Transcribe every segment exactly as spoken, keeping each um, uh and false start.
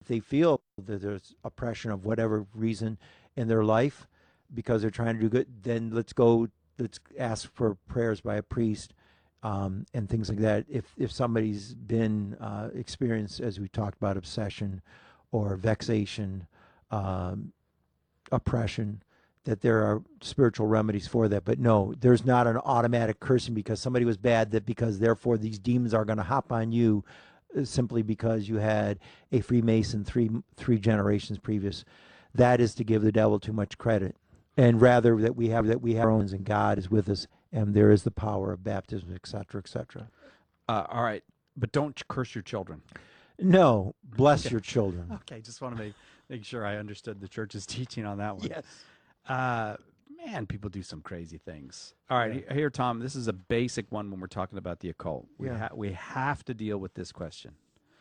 they feel that there's oppression of whatever reason in their life because they're trying to do good, then let's go, let's ask for prayers by a priest, um, and things like that. If if somebody's been uh, experienced, as we talked about, obsession or vexation, um, oppression, that there are spiritual remedies for that. But no, there's not an automatic cursing because somebody was bad, that because therefore these demons are going to hop on you uh, simply because you had a Freemason three three generations previous. That is to give the devil too much credit, and rather that we have that we have our own, and God is with us, and there is the power of baptism, et cetera, et cetera. Uh, all right, but don't curse your children. No, bless Okay. your children. Okay, just want to make make sure I understood the church's teaching on that one. Yes. Uh, man, people do some crazy things. All right, Yeah. he- here, Tom. This is a basic one when we're talking about the occult. We Yeah. ha- we have to deal with this question,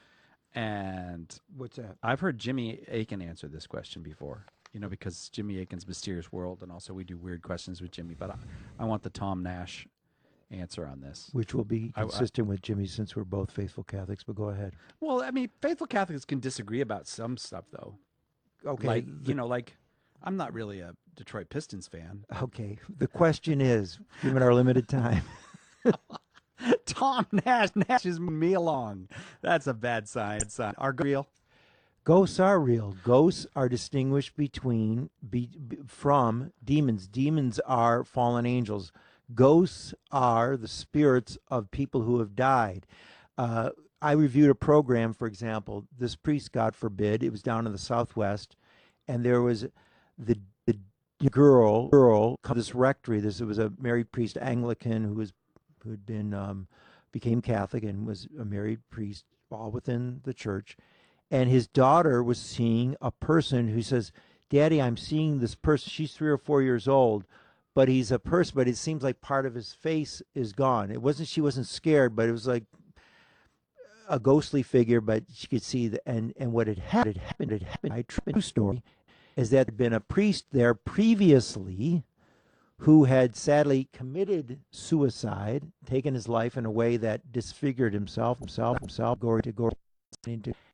and What's that? I've heard Jimmy Aiken answer this question before. You know, because Jimmy Aiken's Mysterious World, and also we do weird questions with Jimmy. But I, I want the Tom Nash answer on this. Which will be I- I- consistent with Jimmy, since we're both faithful Catholics. But go ahead. Well, I mean, faithful Catholics can disagree about some stuff, though. Okay. Like, the- you know, like I'm not really a Detroit Pistons fan. Okay. The question is, given our limited time, Tom Nash Nash is moving me along. That's a bad sign. sign. Are real? ghosts are real. Ghosts are distinguished between be, be- from demons. Demons are fallen angels. Ghosts are the spirits of people who have died. Uh, I reviewed a program, for example. This priest, God forbid, it was down in the Southwest, and there was the, the girl, girl, this rectory. This it was a married priest, Anglican, who was who had been um, became Catholic and was a married priest, all within the church. And his daughter was seeing a person who says, "Daddy, I'm seeing this person." She's three or four years old, but he's a person. But it seems like part of his face is gone. It wasn't. She wasn't scared, but it was like a ghostly figure. But she could see the and and what had happened. Had happened. Had happened. I true story is that there had been a priest there previously who had sadly committed suicide, taken his life in a way that disfigured himself, himself, himself, glory to glory, into